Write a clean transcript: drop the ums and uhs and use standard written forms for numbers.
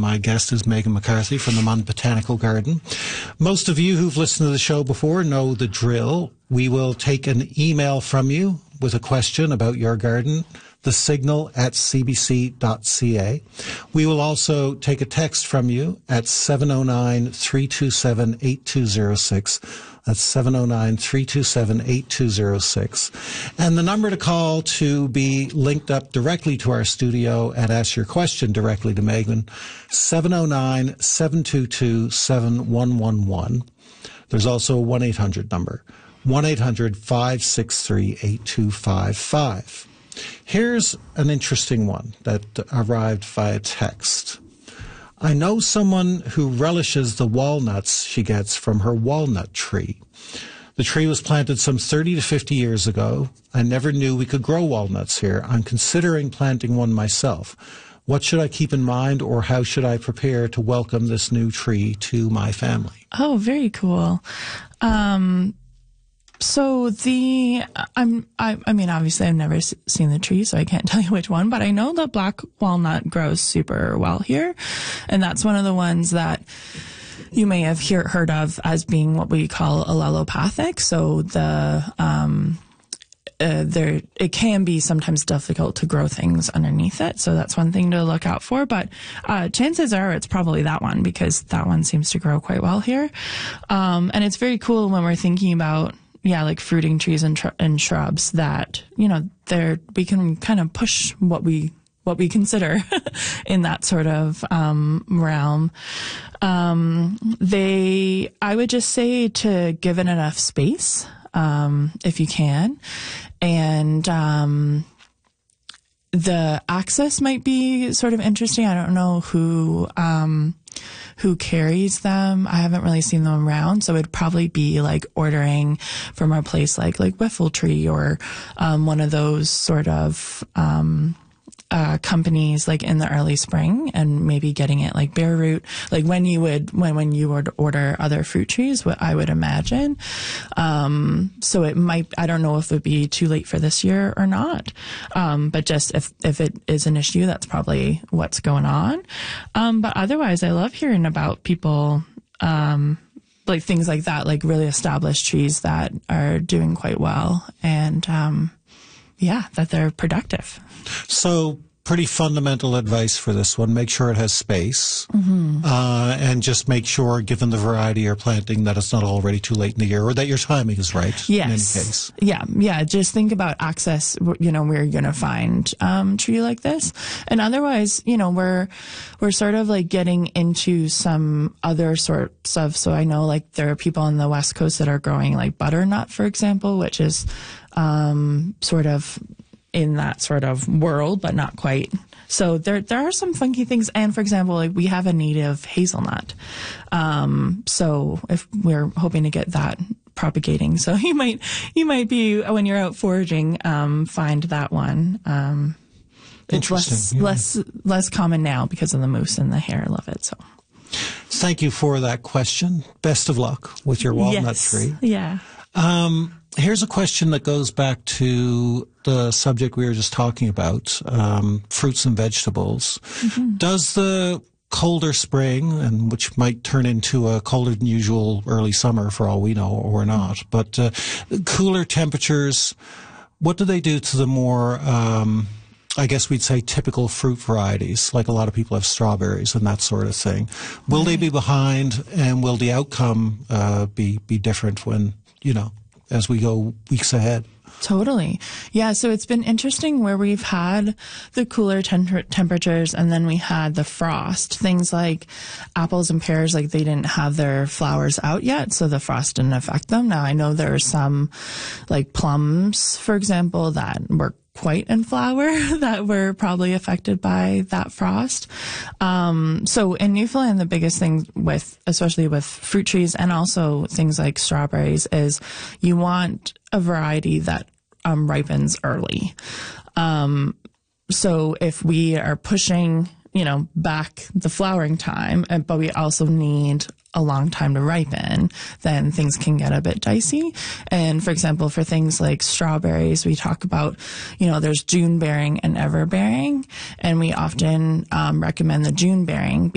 my guest is Megan McCarthy from the Munn Botanical Garden. Most of you who've listened to the show before know the drill. We will take an email from you with a question about your garden, thesignal@cbc.ca. We will also take a text from you at 709-327-8206. That's 709-327-8206. And the number to call to be linked up directly to our studio and ask your question directly to Megan, 709-722-7111. There's also a 1-800 number, 1-800-563-8255. Here's an interesting one that arrived via text. I know someone who relishes the walnuts she gets from her walnut tree. The tree was planted some 30 to 50 years ago. I never knew we could grow walnuts here. I'm considering planting one myself. What should I keep in mind, or how should I prepare to welcome this new tree to my family? Oh, very cool. So I mean, obviously I've never seen the tree, so I can't tell you which one, but I know that black walnut grows super well here. And that's one of the ones that you may have heard of as being what we call allelopathic. So it can be sometimes difficult to grow things underneath it. So that's one thing to look out for. But chances are it's probably that one, because that one seems to grow quite well here. And it's very cool when we're thinking about like fruiting trees and shrubs that, we can kind of push what we consider in that sort of realm. I would just say to give it enough space, if you can. And the access might be sort of interesting. I don't know who carries them. I haven't really seen them around, so it'd probably be like ordering from a place like Whiffletree or one of those sort of companies like in the early spring, and maybe getting it like bare root, like when you would order other fruit trees, what I would imagine. So it might, I don't know if it would be too late for this year or not. But just if it is an issue, that's probably what's going on. But otherwise, I love hearing about people, like things like that, like really established trees that are doing quite well, and that they're productive. So pretty fundamental advice for this one. Make sure it has space, and just make sure, given the variety you're planting, that it's not already too late in the year, or that your timing is right. Yes. In any case. Yeah. Just think about access, where you're going to find tree like this. And otherwise, we're sort of like getting into some other sorts of, so I know like there are people on the West Coast that are growing like butternut, for example, which is sort of in that sort of world, but not quite. So there are some funky things. And for example, like we have a native hazelnut. So if we're hoping to get that propagating, so you might be, when you're out foraging, find that one. It's less common now because of the moose and the hare love it. So thank you for that question. Best of luck with your walnut tree. Yeah. Here's a question that goes back to the subject we were just talking about, fruits and vegetables. Does the colder spring, and which might turn into a colder than usual early summer for all we know, or not, but cooler temperatures, what do they do to the more, I guess we'd say, typical fruit varieties, like a lot of people have strawberries and that sort of thing? Will they be behind, and will the outcome be different when, as we go weeks ahead? Totally. Yeah. So it's been interesting where we've had the cooler temperatures, and then we had the frost. Things like apples and pears, like they didn't have their flowers out yet, so the frost didn't affect them. Now I know there are some, like plums, for example, that were quite in flower that were probably affected by that frost. So in Newfoundland, the biggest thing especially with fruit trees and also things like strawberries, is you want a variety that ripens early. So if we are pushing, back the flowering time, but we also need a long time to ripen, then things can get a bit dicey. And for example, for things like strawberries, we talk about, there's June bearing and ever bearing, and we often recommend the June bearing